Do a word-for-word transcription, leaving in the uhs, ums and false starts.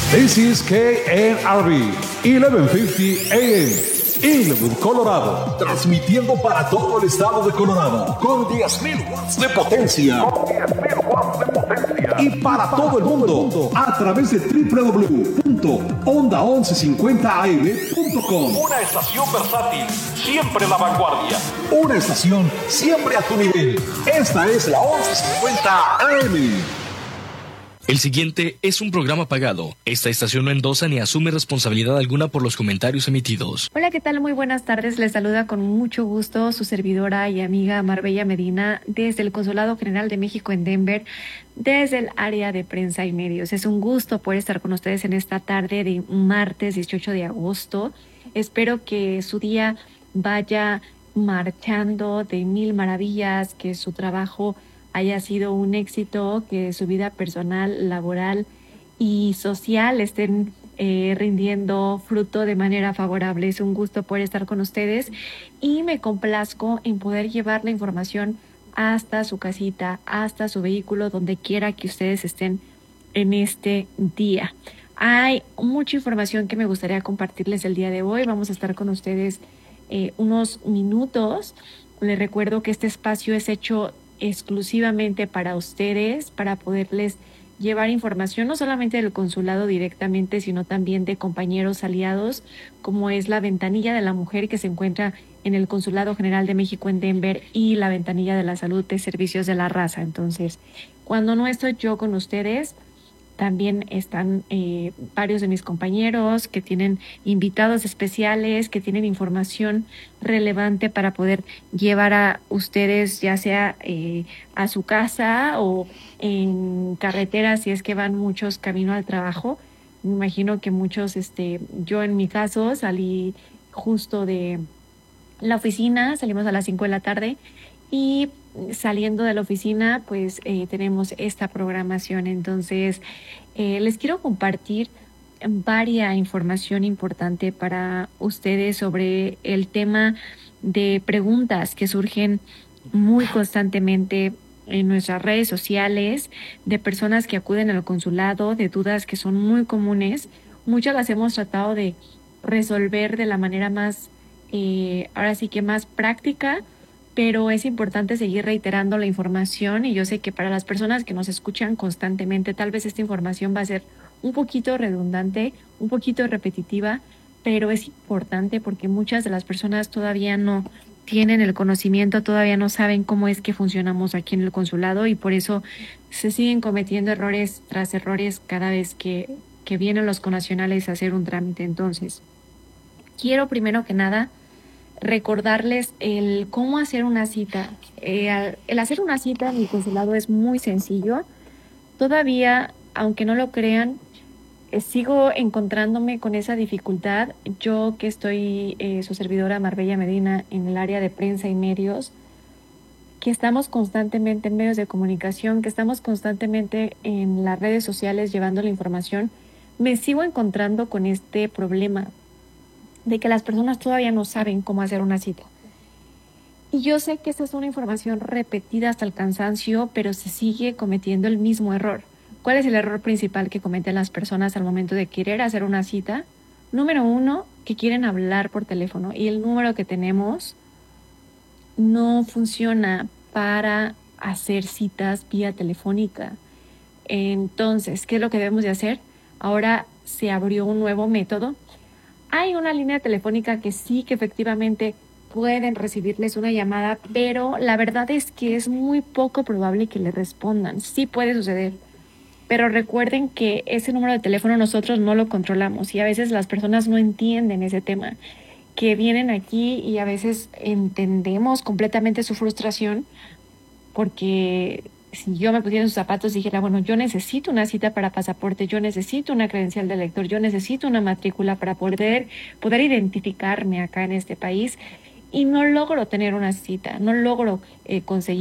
This is K N R B, eleven fifty A M, Inglewood, Colorado. Transmitiendo para todo el estado de Colorado con diez mil watts de potencia. Con diez mil watts de potencia. Y para todo el mundo a través de doble u doble u doble u punto onda once cincuenta a m punto com. Una estación versátil, siempre la vanguardia. Una estación siempre a tu nivel. Esta es la once cincuenta A M. El siguiente es un programa pagado. Esta estación no endosa ni asume responsabilidad alguna por los comentarios emitidos. Hola, ¿qué tal? Muy buenas tardes. Les saluda con mucho gusto su servidora y amiga Marbella Medina desde el Consulado General de México en Denver, desde el área de prensa y medios. Es un gusto poder estar con ustedes en esta tarde de martes dieciocho de agosto. Espero que su día vaya marchando de mil maravillas, que su trabajo haya sido un éxito, que su vida personal, laboral y social estén eh, rindiendo fruto de manera favorable. Es un gusto poder estar con ustedes y me complazco en poder llevar la información hasta su casita, hasta su vehículo, donde quiera que ustedes estén en este día. Hay mucha información que me gustaría compartirles el día de hoy. Vamos a estar con ustedes eh, unos minutos. Les recuerdo que este espacio es hecho exclusivamente para ustedes, para poderles llevar información no solamente del consulado directamente, sino también de compañeros aliados, como es la Ventanilla de la Mujer, que se encuentra en el Consulado General de México en Denver, y la Ventanilla de la Salud de Servicios de la Raza. Entonces, cuando no estoy yo con ustedes, también están eh, varios de mis compañeros que tienen invitados especiales, que tienen información relevante para poder llevar a ustedes, ya sea eh, a su casa o en carretera, si es que van muchos camino al trabajo. Me imagino que muchos, este, yo en mi caso salí justo de la oficina, salimos a las cinco de la tarde y saliendo de la oficina, pues eh, tenemos esta programación. Entonces, eh, les quiero compartir varias información importante para ustedes sobre el tema de preguntas que surgen muy constantemente en nuestras redes sociales, de personas que acuden al consulado, de dudas que son muy comunes. Muchas las hemos tratado de resolver de la manera más, eh, ahora sí que más práctica, pero es importante seguir reiterando la información, y yo sé que para las personas que nos escuchan constantemente, tal vez esta información va a ser un poquito redundante, un poquito repetitiva, pero es importante porque muchas de las personas todavía no tienen el conocimiento, todavía no saben cómo es que funcionamos aquí en el consulado, y por eso se siguen cometiendo errores tras errores cada vez que, que vienen los connacionales a hacer un trámite. Entonces, quiero primero que nada recordarles el cómo hacer una cita. Eh, el hacer una cita en el consulado es muy sencillo. Todavía, aunque no lo crean, eh, sigo encontrándome con esa dificultad. Yo que estoy, eh, su servidora Marbella Medina, en el área de prensa y medios, que estamos constantemente en medios de comunicación, que estamos constantemente en las redes sociales llevando la información, me sigo encontrando con este problema de que las personas todavía no saben cómo hacer una cita. Y yo sé que esta es una información repetida hasta el cansancio, pero se sigue cometiendo el mismo error. ¿Cuál es el error principal que cometen las personas al momento de querer hacer una cita? Número uno, que quieren hablar por teléfono, y el número que tenemos no funciona para hacer citas vía telefónica. Entonces, ¿qué es lo que debemos de hacer? Ahora se abrió un nuevo método. Hay una línea telefónica que sí, que efectivamente pueden recibirles una llamada, pero la verdad es que es muy poco probable que le respondan. Sí puede suceder, pero recuerden que ese número de teléfono nosotros no lo controlamos, y a veces las personas no entienden ese tema, que vienen aquí y a veces entendemos completamente su frustración, porque si yo me pusiera en sus zapatos y dijera, bueno, yo necesito una cita para pasaporte, yo necesito una credencial de lector, yo necesito una matrícula para poder, poder identificarme acá en este país, y no logro tener una cita, no logro eh, conseguir